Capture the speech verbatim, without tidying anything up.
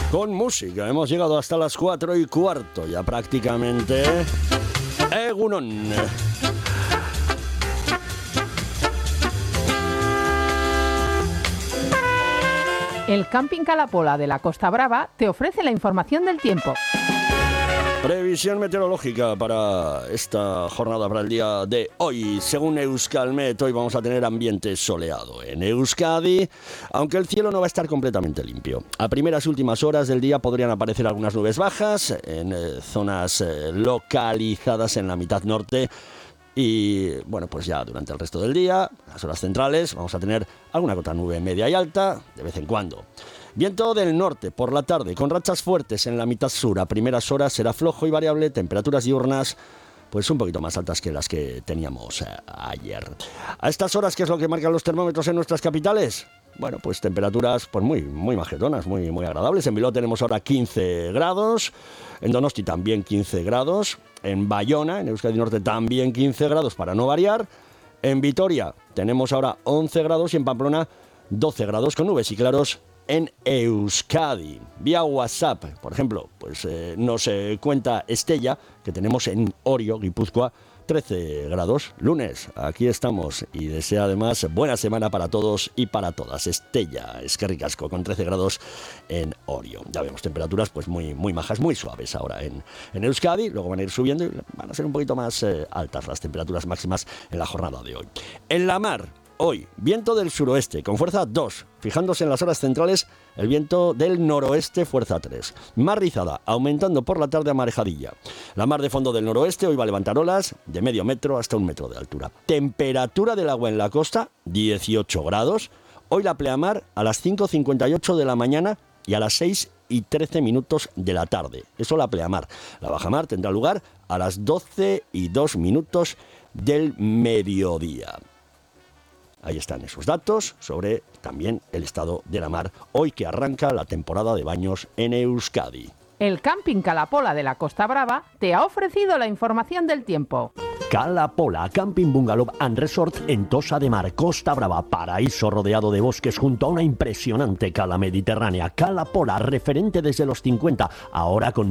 con música. Hemos llegado hasta las cuatro y cuarto, ya prácticamente. Egunon. El Camping Calapola de la Costa Brava te ofrece la información del tiempo. Previsión meteorológica para esta jornada, para el día de hoy. Según Euskalmet, hoy vamos a tener ambiente soleado en Euskadi, aunque el cielo no va a estar completamente limpio. A primeras y últimas horas del día podrían aparecer algunas nubes bajas en eh, zonas eh, localizadas en la mitad norte. Y bueno, pues ya durante el resto del día, las horas centrales, vamos a tener alguna gota nube media y alta de vez en cuando. Viento del norte por la tarde, con rachas fuertes en la mitad sur. A primeras horas será flojo y variable, temperaturas diurnas pues un poquito más altas que las que teníamos eh, ayer. A estas horas, ¿qué es lo que marcan los termómetros en nuestras capitales? Bueno, pues temperaturas pues muy, muy majetonas, muy, muy agradables. En Bilbao tenemos ahora quince grados, en Donosti también quince grados, en Bayona, en Euskadi Norte también quince grados para no variar, en Vitoria tenemos ahora once grados y en Pamplona doce grados con nubes y claros en Euskadi. Vía WhatsApp, por ejemplo, pues eh, nos eh, cuenta Estella que tenemos en Orio, Guipúzcoa, trece grados, lunes, aquí estamos y desea además buena semana para todos y para todas. Estella, Eskerrik asko, con trece grados en Orio. Ya vemos temperaturas pues muy, muy majas, muy suaves ahora en, en Euskadi, luego van a ir subiendo y van a ser un poquito más eh, altas las temperaturas máximas en la jornada de hoy. En la mar, hoy, viento del suroeste con fuerza dos, fijándose en las horas centrales, el viento del noroeste fuerza tres. Mar rizada, aumentando por la tarde a marejadilla. La mar de fondo del noroeste hoy va a levantar olas de medio metro hasta un metro de altura. Temperatura del agua en la costa, dieciocho grados. Hoy la pleamar a las cinco cincuenta y ocho de la mañana y a las seis y trece minutos de la tarde. Eso la pleamar. La bajamar tendrá lugar a las doce y dos minutos del mediodía. Ahí están esos datos sobre también el estado de la mar, hoy que arranca la temporada de baños en Euskadi. El Camping Calapola de la Costa Brava te ha ofrecido la información del tiempo. Calapola, Camping Bungalow and Resort en Tossa de Mar, Costa Brava, paraíso rodeado de bosques junto a una impresionante cala mediterránea. Calapola, referente desde los cincuenta, ahora con